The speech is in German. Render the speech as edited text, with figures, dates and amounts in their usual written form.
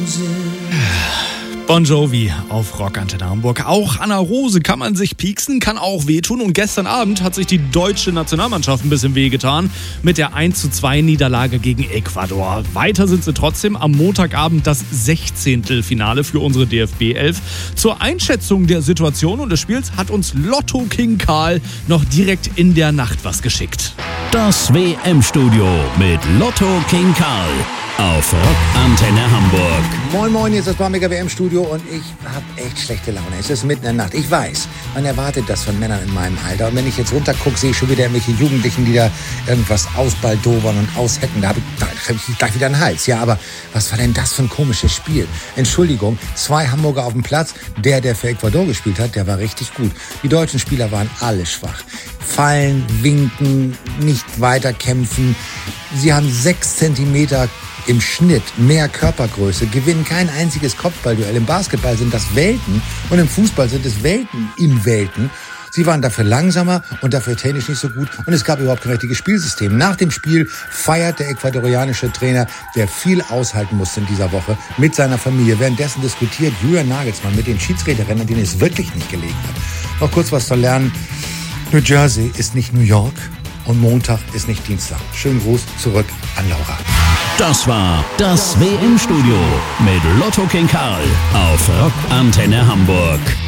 Bon Jovi auf Rockantenne Hamburg. Auch an der Rose kann man sich pieksen, kann auch wehtun. Und gestern Abend hat sich die deutsche Nationalmannschaft ein bisschen wehgetan mit der 1:2 Niederlage gegen Ecuador. Weiter sind sie trotzdem am Montagabend das 16. Finale für unsere DFB 11. Zur Einschätzung der Situation und des Spiels hat uns Lotto King Karl noch direkt in der Nacht was geschickt. Das WM-Studio mit Lotto King Karl auf Rockantenne Hamburg. Moin Moin, hier ist das Barmega WM-Studio und ich habe echt schlechte Laune. Es ist mitten in der Nacht. Ich weiß, man erwartet das von Männern in meinem Alter. Und wenn ich jetzt runtergucke, sehe ich schon wieder irgendwelche Jugendlichen, die da irgendwas ausbaldowern und aushecken. Da habe ich gleich wieder einen Hals. Ja, aber was war denn das für ein komisches Spiel? Entschuldigung, 2 Hamburger auf dem Platz. Der für Ecuador gespielt hat, der war richtig gut. Die deutschen Spieler waren alle schwach. Fallen, winken, nicht weiterkämpfen. Sie haben 6 Zentimeter im Schnitt mehr Körpergröße, gewinnen kein einziges Kopfballduell. Im Basketball sind das Welten und im Fußball sind es Welten in Welten. Sie waren dafür langsamer und dafür technisch nicht so gut und es gab überhaupt kein richtiges Spielsystem. Nach dem Spiel feiert der ecuadorianische Trainer, der viel aushalten musste in dieser Woche, mit seiner Familie. Währenddessen diskutiert Julian Nagelsmann mit den Schiedsrichterinnen, an denen es wirklich nicht gelegen hat. Noch kurz was zu lernen. New Jersey ist nicht New York und Montag ist nicht Dienstag. Schönen Gruß zurück an Laura. Das war das WM-Studio mit Lotto King Karl auf Rockantenne Hamburg.